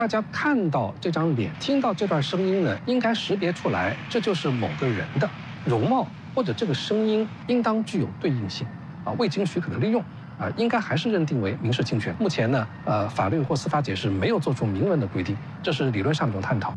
大家看到这张脸，听到这段声音呢，应该识别出来，这就是某个人的容貌，或者这个声音应当具有对应性。未经许可的利用，应该还是认定为民事侵权。目前呢，法律或司法解释没有做出明文的规定，这是理论上一种探讨。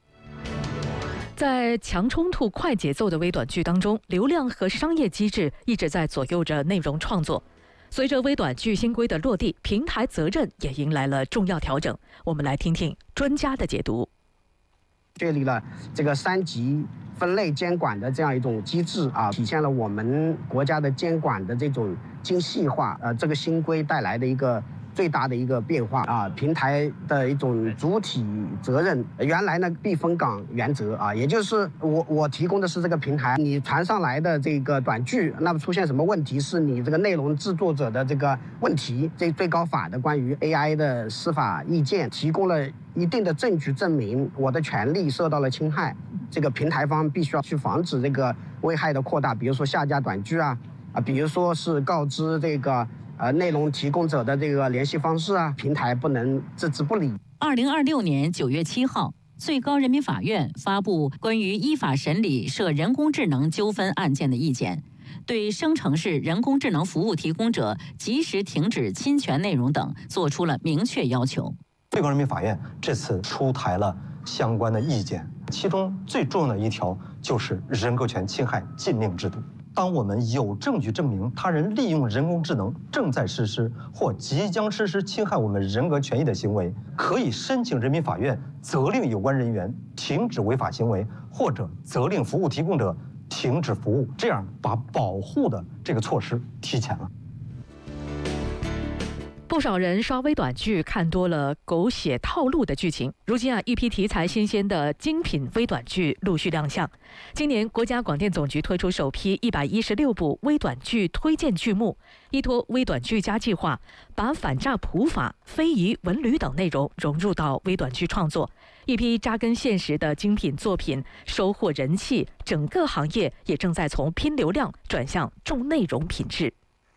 在强冲突、快节奏的微短剧当中，流量和商业机制一直在左右着内容创作。随着微短剧新规的落地，平台责任也迎来了重要调整。我们来听听专家的解读。 确立了这个3级分类监管的这样一种机制体现了我们国家的监管的这种精细化。这个新规带来的一个最大的一个变化平台的一种主体责任，原来呢避风港原则也就是我提供的是这个平台，你传上来的这个短剧，那么出现什么问题是你这个内容制作者的这个问题。这最高法的关于 AI 的司法意见提供了一定的证据证明我的权利受到了侵害，这个平台方必须要去防止这个危害的扩大，比如说下架短剧比如说是告知这个内容提供者的这个联系方式平台不能置之不理。 2026年9月7号，最高人民法院发布关于依法审理涉人工智能纠纷案件的意见，对生成式人工智能服务提供者及时停止侵权内容等作出了明确要求。 最高人民法院这次出台了相关的意见，其中最重要的一条就是人格权侵害禁令制度。当我们有证据证明他人利用人工智能正在实施或即将实施侵害我们人格权益的行为，可以申请人民法院责令有关人员停止违法行为，或者责令服务提供者停止服务，这样把保护的这个措施提前了。 不少人刷微短剧看多了狗血套路的剧情，如今一批题材新鲜的精品微短剧陆续亮相。今年国家广电总局推出首批116部微短剧推荐剧目，依托微短剧加计划，把反诈普法、非遗文旅等内容融入到微短剧创作，一批扎根现实的精品作品收获人气，整个行业也正在从拼流量转向重内容品质。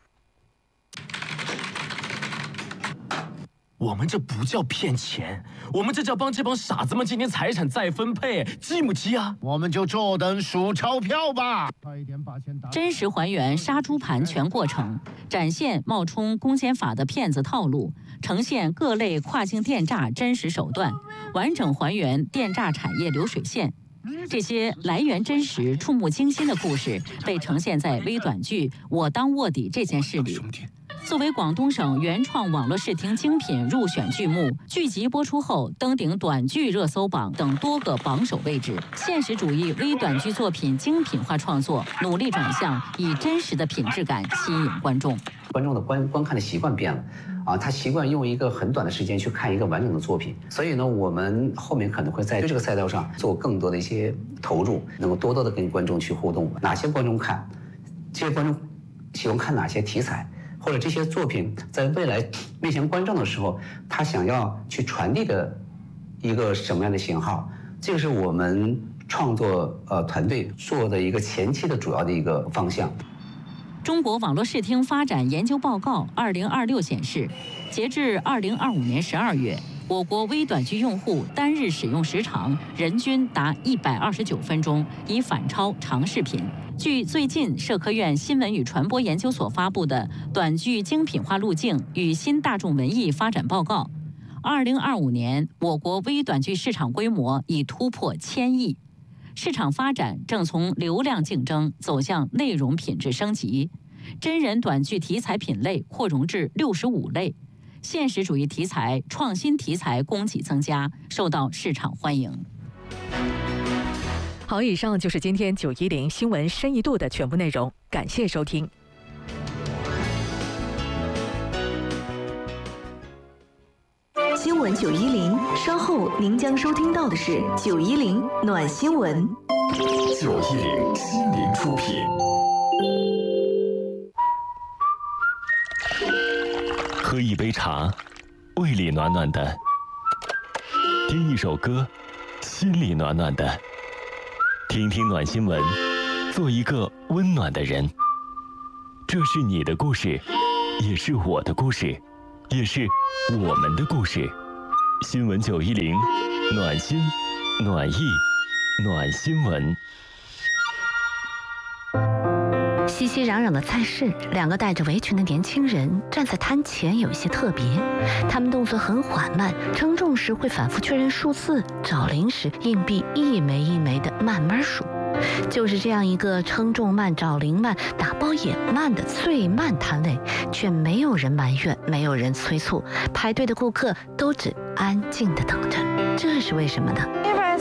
我们这不叫骗钱，我们这叫帮这帮傻子们今天财产再分配，急不急啊？ 我们就坐等数钞票吧。 真实还原杀猪盘全过程，展现冒充公检法的骗子套路，呈现各类跨境电诈真实手段，完整还原电诈产业流水线。这些来源真实、触目惊心的故事被呈现在微短剧《我当卧底》这件事里。作为广东省原创网络视听精品入选剧目，剧集播出后登顶短剧热搜榜等多个榜首位置。现实主义微短剧作品精品化创作，努力转向以真实的品质感吸引观众。 观众的观看的习惯变了他习惯用一个很短的时间去看一个完整的作品，所以呢，我们后面可能会在这个赛道上做更多的一些投入，能够多多的跟观众去互动。哪些观众看，这些观众喜欢看哪些题材，或者这些作品在未来面向观众的时候，他想要去传递的一个什么样的信号，这个是我们创作团队做的一个前期的主要的一个方向。 中国网络视听发展研究报告2026显示，截至2025年12月，我国微短剧用户单日使用时长人均达129分钟，已反超长视频。据最近社科院新闻与传播研究所发布的《短剧精品化路径与新大众文艺发展报告》，2025年我国微短剧市场规模已突破1000亿。市场发展正从流量竞争走向内容品质升级，真人短剧题材品类扩容至65类，现实主义题材、创新题材供给增加，受到市场欢迎。 好，以上就是今天910新闻深一度的全部内容，感谢收听。 新闻910，稍后您将收听到的是910暖新闻。 910心灵出品。喝一杯茶，胃里暖暖的；听一首歌，心里暖暖的。听听暖新闻，做一个温暖的人。这是你的故事，也是我的故事，也是我们的故事。 新闻910，暖心、暖意、暖新闻。 熙熙攘攘的菜市，两个戴着围裙的年轻人站在摊前，有一些特别。他们动作很缓慢，称重时会反复确认数字，找零时硬币一枚一枚的慢慢数。就是这样一个称重慢、找零慢、打包也慢的最慢摊位，却没有人埋怨，没有人催促，排队的顾客都只安静地等着。这是为什么呢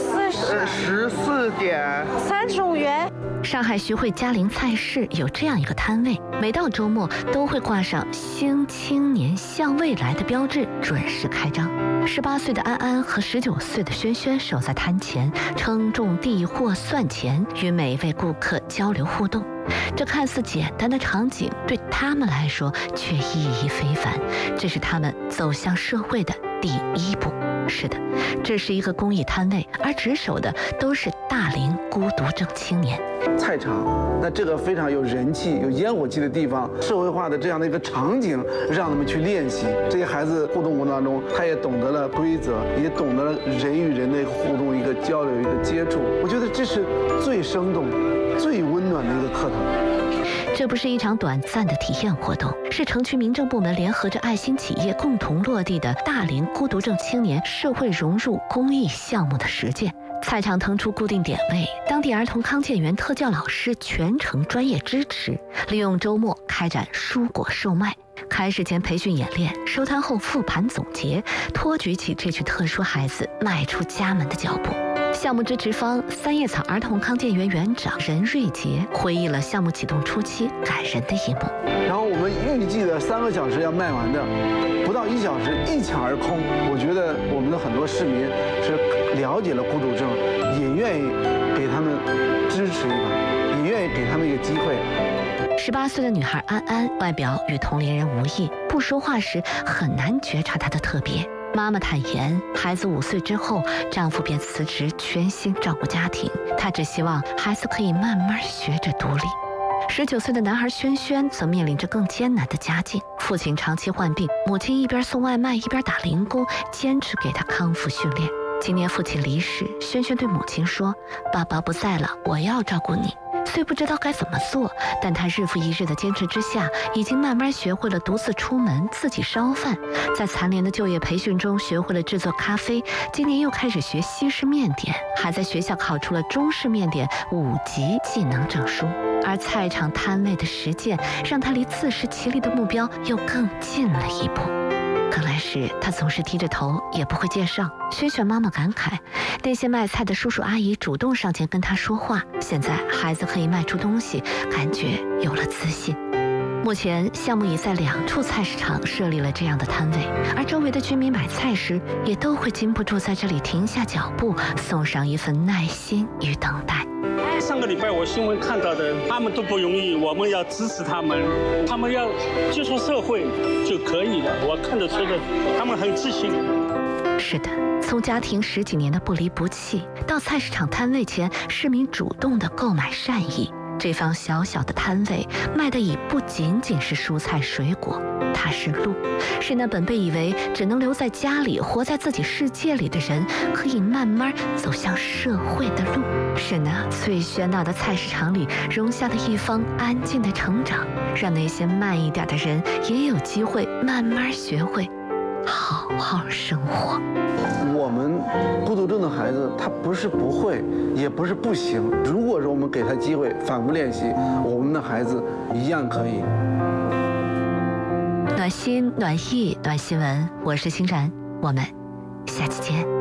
？14.35元。 上海徐汇嘉陵菜市有这样一个摊位，每到周末都会挂上新青年向未来的标志，准时开张。18岁的安安和19岁的轩轩守在摊前，称重递货算钱，与每一位顾客交流互动。这看似简单的场景，对他们来说却意义非凡。这是他们走向社会的第一步。是的，这是一个公益摊位，而值守的都是大龄孤独症青年。 菜场，那这个非常有人气、有烟火气的地方，社会化的这样的一个场景，让他们去练习。这些孩子互动过程当中，他也懂得了规则，也懂得了人与人的互动、一个交流、一个接触。我觉得这是最生动、最温暖的一个课堂。 这不是一场短暂的体验活动，是城区民政部门联合着爱心企业共同落地的大龄孤独症青年社会融入公益项目的实践。菜场腾出固定点位，当地儿童康健员、特教老师全程专业支持，利用周末开展蔬果售卖。开始前培训演练，收摊后复盘总结，托举起这群特殊孩子迈出家门的脚步。项目支持方三叶草儿童康健园园长任瑞杰回忆了项目启动初期感人的一幕。 然后我们预计的3个小时要卖完的，不到1小时一抢而空。我觉得我们的很多市民是了解了孤独症，也愿意给他们支持一把，也愿意给他们一个机会。 18岁的女孩安安，外表与同龄人无异，不说话时很难觉察她的特别。妈妈坦言，孩子5岁之后，丈夫便辞职，全心照顾家庭。她只希望孩子可以慢慢学着独立。19岁的男孩轩轩则面临着更艰难的家境，父亲长期患病，母亲一边送外卖一边打零工，坚持给他康复训练。今年父亲离世，轩轩对母亲说：“爸爸不在了，我要照顾你。”虽不知道该怎么做，但他日复一日的坚持之下，已经慢慢学会了独自出门，自己烧饭。在残联的就业培训中，学会了制作咖啡。今年又开始学西式面点，还在学校考出了中式面点5级技能证书。而菜场摊位的实践，让他离自食其力的目标又更近了一步。刚来时，他总是低着头，也不会介绍。轩轩妈妈感慨，那些卖菜的叔叔阿姨主动上前跟他说话。现在孩子可以卖出东西，感觉有了自信。目前项目已在2处菜市场设立了这样的摊位，而周围的居民买菜时，也都会禁不住在这里停下脚步，送上一份耐心与等待。 上个礼拜我新闻看到的，他们都不容易，我们要支持他们，他们要接触社会就可以了。我看得出的，他们很自信。 是的，从家庭10几年的不离不弃，到菜市场摊位前市民主动的购买善意，这方小小的摊位卖的已不仅仅是蔬菜水果，它是路，是那本被以为只能留在家里活在自己世界里的人可以慢慢走向社会的路，是那最喧闹的菜市场里容下的一方安静的成长，让那些慢一点的人也有机会慢慢学会好好生活。 我们孤独症的孩子，他不是不会，也不是不行。如果说我们给他机会，反复练习，我们的孩子一样可以。 暖心、暖意、暖新闻，我是欣然，我们下期见。